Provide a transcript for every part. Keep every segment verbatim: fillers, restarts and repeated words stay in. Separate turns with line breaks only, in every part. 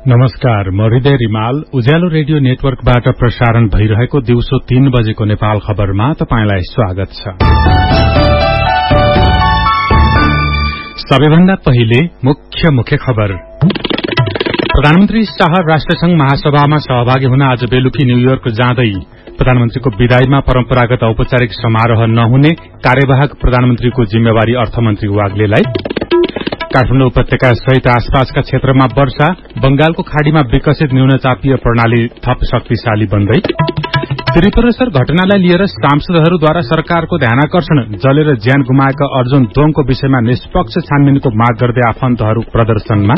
नमस्कार, म हृदय रिमाल उज्यालो रेडियो नेटवर्कबाट प्रसारण भइरहेको दिउँसो तीन बजेको नेपाल खबरमा तपाईंलाई स्वागत छ। सबैभन्दा पहिले मुख्य मुख्य खबर। प्रधानमन्त्री शाह राष्ट्रसंघ महासभामा सहभागी हुन आज बेलुकी न्यूयोर्क जाँदै। प्रधानमन्त्रीको विदाईमा परम्परागत औपचारिक समारोह नहुने कार्यवाहक प्रधानमन्त्रीको जिम्मेवारी अर्थमन्त्री वाग्लेलाई। काठमाडौँ उपत्यका सहित आसपासका क्षेत्रमा वर्षा, बंगालको खाड़ीमा विकसित न्यूनचापीय प्रणाली थप शक्तिशाली बन्दै। त्रिपुरेश्वर घटनालाई लिएर सांसदहरूद्वारा सरकारको ध्यानाकर्षण, जलेर ज्यान गुमाएका अर्जुन दोङको विषयमा निष्पक्ष छानबिनको माग गर्दै आफन्तहरू प्रदर्शनमा।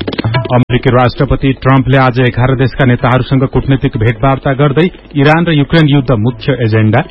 अमेरिकी राष्ट्रपति ट्रम्पले आज एघार देशका नेताहरूसँग कूटनीतिक भेटवार्ता गर्दै इरान र युक्रेन युद्ध मुख्य एजेण्डा।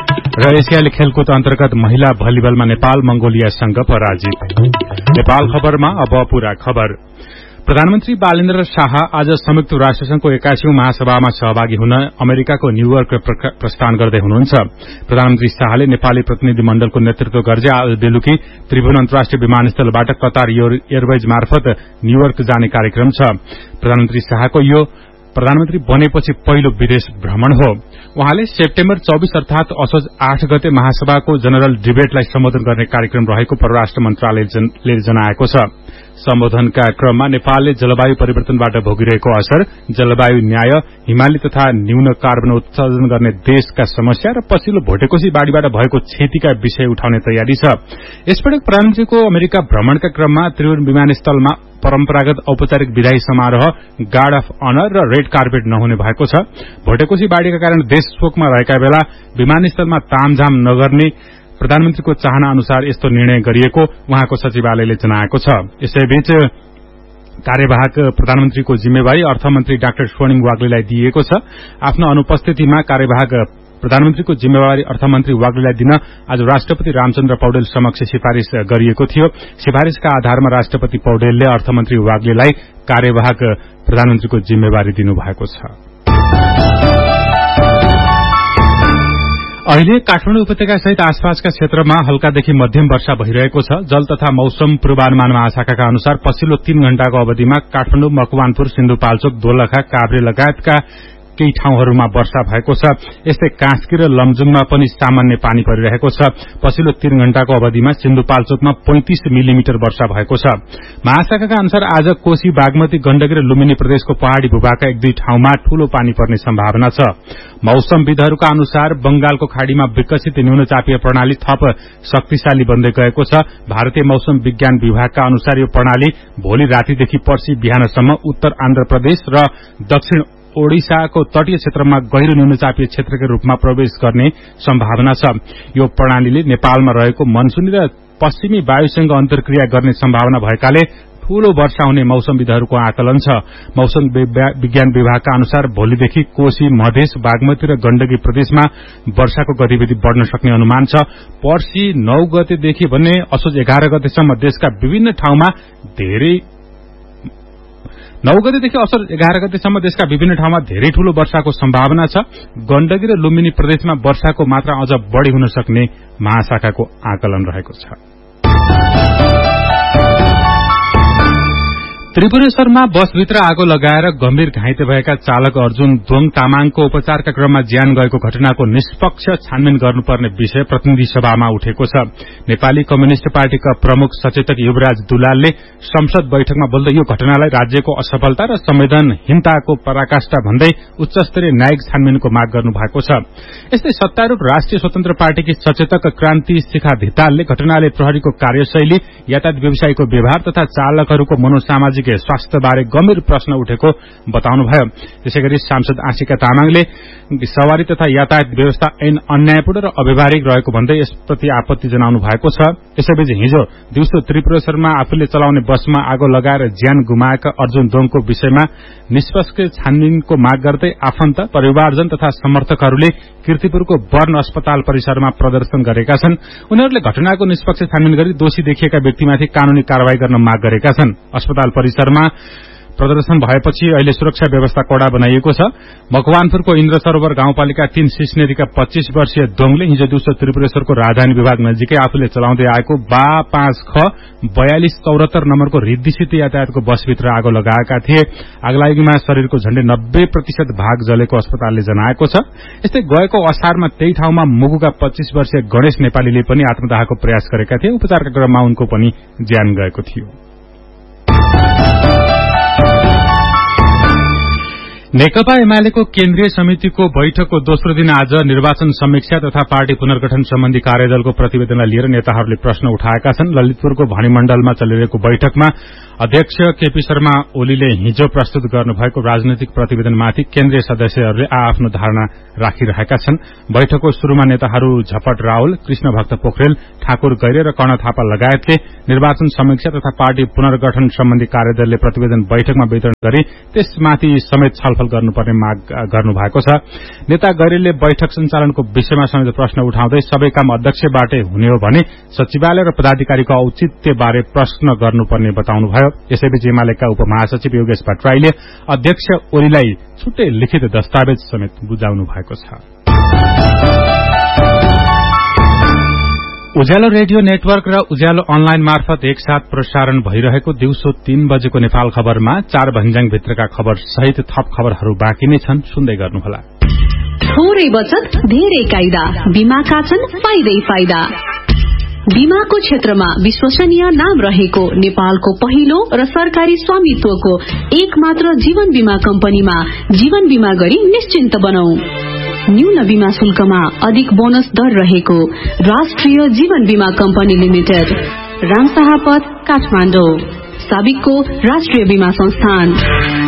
र एसियाली खेलकुद अन्तर्गत महिला भलिबलमा नेपाल मंगोलियासँग पराजित। नेपाल खबरमा अब पूरा खबर। प्रधानमन्त्री बालेन्द्र शाह आज संयुक्त राष्ट्रसंघको एक्काइसौं महासभामा सहभागी हुन अमेरिकाको न्यूयोर्क प्रस्थान गर्दै हुनुहुन्छ। प्रधानमन्त्री शाहले नेपाली प्रतिनिधि मण्डलको नेतृत्व गर्दै आज बेलुकी त्रिभुवन अन्तर्राष्ट्रिय विमानस्थलबाट कतार एयरवेज मार्फत न्यूयोर्क जाने कार्यक्रम छ। प्रधानमन्त्री शाहको यो प्रधानमन्त्री बनेपछि पहिलो विदेश भ्रमण हो। उहाँले सेप्टेम्बर चौबीस अर्थात असोज आठ गते महासभाको जनरल डिबेटलाई सम्बोधन गर्ने कार्यक्रम रहेको परराष्ट्र मन्त्रालयले जनाएको छ। सम्बोधनका क्रममा नेपालले जलवायु परिवर्तनबाट भोगिरहेको असर, जलवायु न्याय, हिमाली तथा न्यून कार्बन उत्सर्जन गर्ने देशका समस्या र पछिल्लो भोटेकोशी बाढ़ीबाट भएको क्षतिका विषय उठाउने तयारी छ। यसपटक प्रधानमन्त्रीको अमेरिका भ्रमणका क्रममा त्रिभुवन विमानस्थलमा परम्परागत औपचारिक विदाई समारोह, गार्ड अफ अनर र रेड कार्पेट नहुने भएको छ। भोटेकोशी बाढ़ीका कारण देश शोकमा रहेका बेला विमानस्थलमा तामझाम नगर्ने प्रधानमन्त्रीको चाहना अनुसार यस्तो निर्णय गरिएको उहाँको सचिवालयले जनाएको छ। यसैबीच कार्यवाहक प्रधानमन्त्रीको जिम्मेवारी अर्थमन्त्री डाक्टर स्वर्णिम वाग्लेलाई दिइएको छ। आफ्नो अनुपस्थितिमा कार्यवाहक प्रधानमन्त्रीको जिम्मेवारी अर्थमन्त्री वाग्लेलाई दिन आज राष्ट्रपति रामचन्द्र पौडेल समक्ष सिफारिश गरिएको थियो। सिफारिशका आधारमा राष्ट्रपति पौडेलले अर्थमन्त्री वाग्लेलाई कार्यवाहक प्रधानमन्त्रीको जिम्मेवारी दिनुभएको छ। अहिले काठमाडौँ उपत्यका सहित आसपासका क्षेत्रमा हल्कादेखि मध्यम वर्षा भइरहेको छ। जल तथा मौसम पूर्वानुमान महाशाखाका अनुसार पछिल्लो तीन घण्टाको अवधिमा काठमाडौँ, मकवानपुर, सिन्धुपाल्चोक, दोलखा, काभ्रे लगायतका केही ठाउँहरूमा वर्षा भएको छ। यस्तै कास्की र लमजुङमा पनि सामान्य पानी परिरहेको छ। पछिल्लो तीन घण्टाको अवधिमा सिन्धुपाल्चोकमा पैंतीस मिलिमिटर वर्षा भएको छ। महाशाखाका अनुसार आज कोशी, बागमती, गण्डकी र लुम्बिनी प्रदेशको पहाड़ी भूभागका एक दुई ठाउँमा ठूलो पानी पर्ने सम्भावना छ। मौसमविदहरूका अनुसार बंगालको खाड़ीमा विकसित न्यूनचापीय प्रणाली थप शक्तिशाली बन्दै गएको छ। भारतीय मौसम विज्ञान विभागका अनुसार यो प्रणाली भोलि रातिदेखि पर्सि बिहानसम्म उत्तर आन्ध्र प्रदेश र दक्षिण ओडिसाको तटीय क्षेत्रमा गहिरो न्यूनचापीय क्षेत्रका रूपमा प्रवेश गर्ने सम्भावना छ। यो प्रणालीले नेपालमा रहेको मनसूनी र पश्चिमी वायुसँग अन्तर्क्रिया गर्ने सम्भावना भएकाले ठूलो वर्षा हुने मौसमविदहरूको आकलन छ। मौसम विज्ञान विभागका अनुसार भोलिदेखि कोशी, मधेस, बागमती र गण्डकी प्रदेशमा वर्षाको गतिविधि बढ़न सक्ने अनुमान छ। पर्सि नौ गतेदेखि भने असोज एघार गतेसम्म देशका विभिन्न ठाउँमा धेरै नौ गतेदेखि असोज एघार गतेसम्म देशका विभिन्न ठाउँमा धेरै ठूलो वर्षाको सम्भावना छ। गण्डकी र लुम्बिनी प्रदेशमा वर्षाको मात्रा अझ बढ़ी हुन सक्ने महाशाखाको आकलन रहेको छ। त्रिपुरेश्वरमा बसभित्र आगो लगाएर गम्भीर घाइते भएका चालक अर्जुन दोङ तामाङको उपचारका क्रममा ज्यान गएको घटनाको निष्पक्ष छानबिन गर्नुपर्ने विषय प्रतिनिधि सभामा उठेको छ। नेपाली कम्युनिष्ट पार्टीका प्रमुख सचेतक युवराज दुलालले संसद बैठकमा बोल्दै यो घटनालाई राज्यको असफलता र संवेदनहीनताको पराकाष्ठा भन्दै उच्चस्तरीय न्यायिक छानबिनको माग गर्नु भएको छ। यस्तै सत्तारूढ़ राष्ट्रिय स्वतन्त्र पार्टीकी सचेतक क्रान्ति शिखा धितालले घटनाले प्रहरीको कार्यशैली, यातायात व्यवसायीको व्यवहार तथा चालकहरूको मनोसामाजिक स्वास्थ्य बारे गम्भीर प्रश्न उठेको बताउनुभयो। त्यसैगरी सांसद आशिका तामाङले सवारी तथा यातायात व्यवस्था ऐन अन्यायपूर्ण र अव्यवहारिक रहेको भन्दै यसप्रति आपत्ति जनाउनु भएको छ। यसैबीच हिजो दिउँसो त्रिपुरेश्वरमा आफूले चलाउने बसमा आगो लगाएर ज्यान गुमाएका अर्जुन दोङको विषयमा निष्पक्ष छानबिनको माग गर्दै आफन्त, परिवारजन तथा समर्थकहरूले कीर्तिपुरको बर्न अस्पताल परिसरमा प्रदर्शन गरेका छन्। उनीहरूले घटनाको निष्पक्ष छानबिन गरी दोषी देखिएका व्यक्तिमाथि कानूनी कार्यवाही गर्न माग गरेका छन्। अस्पताल परिसरमा प्रदर्शन भएपछि अहिले सुरक्षा व्यवस्था कड़ा बनाइएको छ। मकवानपुरको इन्द्र सरोवर गाउँपालिका तीन सिस्नेरीका पच्चीस वर्षीय दोङले हिजो दिउँसो त्रिपुरेश्वरको राजधानी विभाग नजिकै आफूले चलाउँदै आएको बा पाँच ख बयालिस चौरात्तर नम्बरको रिद्धिसित यातायातको बसभित्र आगो लगाएका थिए। आगलागीमा शरीरको झण्डै नब्बे प्रतिशत भाग जलेको अस्पतालले जनाएको छ। यस्तै गएको असारमा त्यही ठाउँमा मुगुका पच्चीस वर्षीय गणेश नेपालीले पनि आत्मदाहको प्रयास गरेका थिए। उपचारका क्रममा उनको पनि ज्यान गएको थियो। नेकपा एमालेको केन्द्रीय समितिको बैठकको दोस्रो दिन आज निर्वाचन समीक्षा तथा पार्टी पुनर्गठन सम्बन्धी कार्यदलको प्रतिवेदनलाई लिएर नेताहरूले प्रश्न उठाएका छन्। ललितपुरको भणिमण्डलमा चलिरहेको बैठकमा अध्यक्ष केपी शर्मा ओलीले हिजो प्रस्तुत गर्नुभएको राजनैतिक प्रतिवेदनमाथि केन्द्रीय सदस्यहरूले आआफ्नो धारणा राखिरहेका छन्। बैठकको शुरूमा नेताहरू झपट रावल, कृष्ण भक्त पोखरेल, ठाकुर गैरे र कर्ण थापा लगायतले निर्वाचन समीक्षा तथा पार्टी पुनर्गठन सम्बन्धी कार्यदलले प्रतिवेदन बैठकमा वितरण गरी त्यसमाथि समेत छलफल गर्नुपर्ने माग गर्नुभएको छ। नेता गैरेले बैठक सञ्चालनको विषयमा समेत प्रश्न उठाउँदै सबै काम अध्यक्षबाटै हुने हो भने सचिवालय र पदाधिकारीको औचित्यबारे प्रश्न गर्नुपर्ने बताउनुभयो। यसैबीच एमालेका उपमहासचिव योगेश भट्टराईले अध्यक्ष ओलीलाई छुट्टै लिखित दस्तावेज समेत बुझाउनु भएको छ। उज्यालो रेडियो नेटवर्क र उज्यालो अनलाइन मार्फत एकसाथ प्रसारण भइरहेको दिउँसो तीन बजेको नेपाल खबरमा चार भन्ज्याङ भित्रका खबर सहित थप खबरहरू बाँकी नै छन्, सुन्दै गर्नुहोला।
थोरै बचत धेरै कायदा, बीमाका छन् फाइदै फाइदा। बीमाको क्षेत्रमा विश्वसनीय नाम रहेको नेपालको पहिलो र सरकारी स्वामित्वको एक मात्र जीवन बीमा कम्पनीमा जीवन बीमा गरी निश्चिन्त बनाऊ। न्यून बीमा शुल्कमा अधिक बोनस दर रहेको राष्ट्रिय जीवन बीमा कम्पनी लिमिटेड, रामशाह पथ, काठमाडौँ, साबिकको राष्ट्रिय बीमा संस्थान।